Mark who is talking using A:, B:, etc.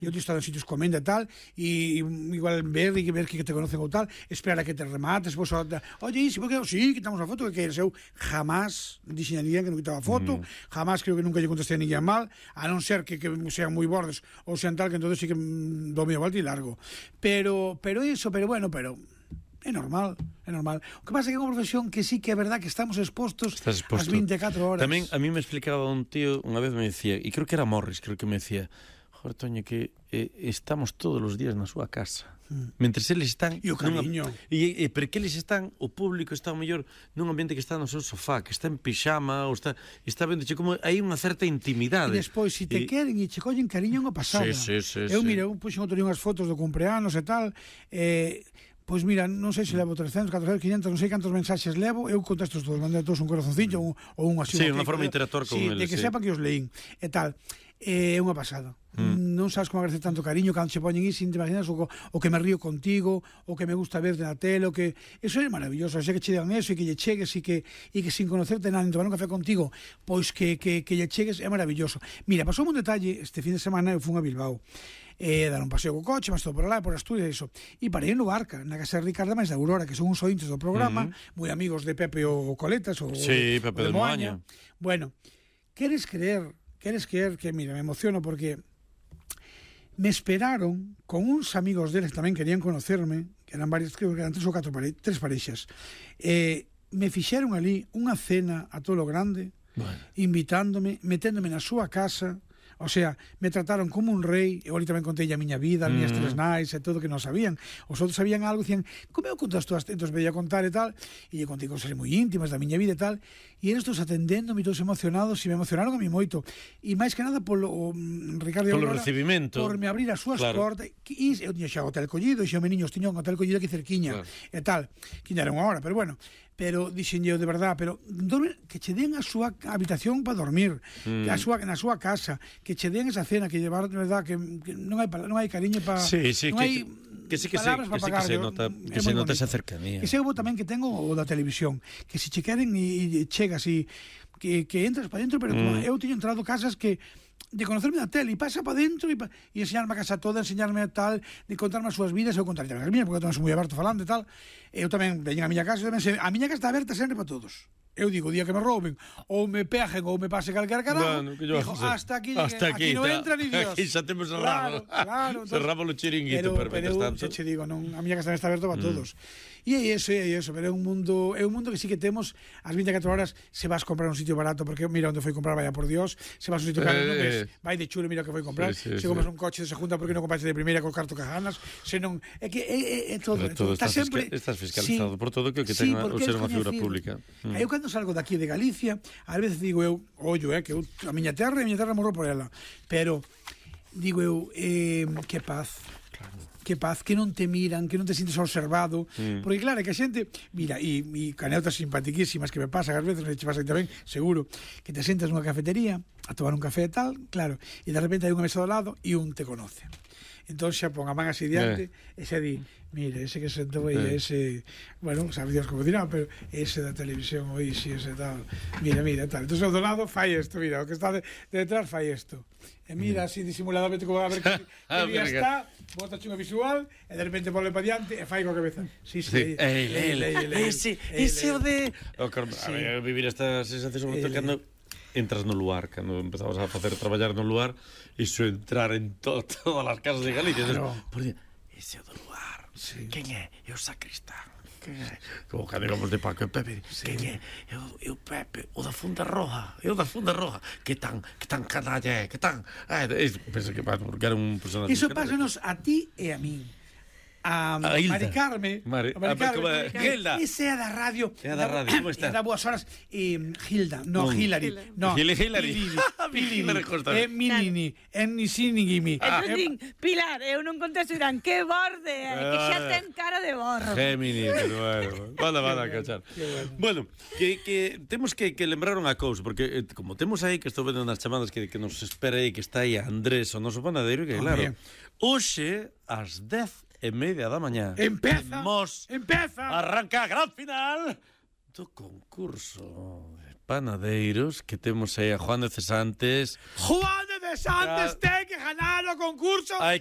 A: eu te estado en sitios comendo e tal, e igual ver que te conocen ou tal, esperar a que te remates, vos, oye, sí, porque sí, quitamos a foto, que queres, eu jamás dixen a ninguén que non quitaba foto, jamás creo que nunca lle contestei a ninguén mal, a non ser que sean moi bordes ou sean tal, que entonces sí que do medio volta e largo. Pero bueno, é normal. O que pasa é que é unha profesión que sí que é verdad que estamos expostos ás 24 horas.
B: Tamén a mí me explicaba un tío, unha vez me decía, e creo que era Morris, creo que me decía, joder, Toño, que estamos todos os días na súa casa. Mentres eles están...
A: E o cariño.
B: Pero que eles están, o público está ao mellor nun ambiente que está no seu sofá, que está en pijama, ou está vendo como hai unha certa intimidade.
A: E despois, se te queren e che collen cariño, é unha pasada. Eu, mira, puxen outro día unhas fotos do cumpleanos e tal, pois mira, non sei se levo 300, 400, 500, non sei cantos mensaxes levo, eu contesto todos, mandei a todos un corazoncillo ou un así.
B: Sí, unha forma de interactuar con eles.
A: De que sepan que os leín e tal. É unha pasada. Non sabes como agradece tanto cariño cando che poñen iso, te imaginas o que me río contigo, o que me gusta verte na tele, o que eso é maravilloso, sei que che dan eso e que lle chegues e que sin conocerte nada, tomar un café contigo, pois que lle chegues é maravilloso. Mira, pasou un detalle, este fin de semana eu fui a Bilbao, dar un paseo co coche, mas todo por lá, por Asturias, eso, e parei no Barca, na casa de Ricardo máis de Aurora, que son uns ointes do programa, moi amigos de Pepe o Coletas, o
B: Pepe de Moaña.
A: Bueno, queres creer que, mira, me emociono porque me esperaron con uns amigos deles que tamén querían conocerme, que eran varios, creo que eran 3 ou 4 tres parexas, me fixeron ali unha cena a todo lo grande, invitándome, meténdome na súa casa. O sea, me trataron como un rei. Eu ali tamén contei a miña vida, as miñas 3 nais e todo que non sabían. Os outros sabían algo, dicían, como eu contas tú? Entón veía a contar e tal, e eu contei cosas moi íntimas da miña vida e tal, e eles todos atendéndome, todos emocionados, e me emocionaron a mí moito. E máis que nada polo Ricardo
B: Aurora, recibimento,
A: por me abrir as súas portas. E eu tiña xa o hotel collido, e xa o meniños tiñan o hotel collido aquí cerquiña, e tal, que era unha hora, pero bueno. Pero dixen eu de verdad, pero que che den a súa habitación para dormir, na súa casa, que che den esa cena, que llevar de verdad que non hai cariño para non hai palabras para pagar.
B: Que se nota esa cercanía.
A: E sei tamén que tengo o da televisión, que se che queren e chegas e que entras para dentro, pero eu teño entrado casas que de conocerme na tele, e pasa para dentro e enseñarme a casa toda, enseñarme tal, de contarme as súas vidas, eu contarlle as miñas, porque eu tamén sou moi aberto falando e tal. Eu tamén veñen a miña casa, a miña casa está aberta sempre para todos. Eu digo, o día que me rouben ou me peguen ou me pase calquer carajo, digo, hasta aquí non entra ni Dios.
B: Aquí xa temos cerrado. Claro. Cerramos o chiringuito,
A: pero eu te digo, non, a miña casa está aberta para todos. E é iso, pero é un mundo que sí que temos as 24 horas. Se vas comprar un sitio barato, porque mira onde foi comprar, vaya por Dios, se vas a un sitio caro, non ves, vai de chulo, mira que foi comprar, se compras un coche de segunda, porque non compraste de primeira co carto que ganas, se non, é que é todo
B: está sempre, estás fiscalizado por todo que tenga o ser unha figura pública.
A: Eu cando salgo daqui de Galicia, ás veces digo eu, que eu, a miña terra morro por ela, pero digo eu, que paz, que non te miran, que non te sientes observado, porque claro, que a xente, mira, e caneutas simpatiquísimas que me pasan ás veces, me che pasa tamén, seguro, que te sentas nunha cafetería a tomar un café e tal, claro, e de repente hai unha mesa ao lado e un te conoce. Entón xa pon a man así diante e xa di, mire, ese que sentou aí, ese, bueno, sabe Dios como dirá, pero ese da televisión hoy, si ese tal, mira, tal. Entón o do lado fai isto, mira, o que está de detrás fai isto. E mira así disimuladamente como a ver que día está, bota unha visual e de repente volve para diante e fai coa cabeza. Sí,
B: ese o de vivir esta sensación sobre todo cando entras no lugar, cando empezabas a traballar no lugar, iso entrar en todas as casas de Galicia, por día, ese é o do lugar, quen é? É o sacristán, como cando íbamos de Paco e Pepe, quen é? É o Pepe, o da Funda Roja, que tan canalla é, que tan, penso que pasa, porque era un personaje.
A: Iso pásanos a ti e a min. A Mari Carme,
B: Gilda.
A: Ese é da radio.
B: Como está?
A: É da Boas Horas. Hilda, no, Hilary. No,
B: Hilary.
A: Milini, Ennisinigimi.
C: Pilar, eu non contesto, dirán, que borde, que xa ten cara de borro.
B: Gemini, pero bueno, van a cachar. Bueno, que temos que lembrar unha cousa, porque como temos aí, que estou vendo nas chamadas que nos espera aí, que está aí Andrés, o noso panadeiro, que claro, hoxe, ás 10:30 da mañá.
A: Empeza.
B: Arranca a gran final do concurso de panadeiros, que temos aí a Juan de Cesantes.
A: Juan de interesante este que ganar o concurso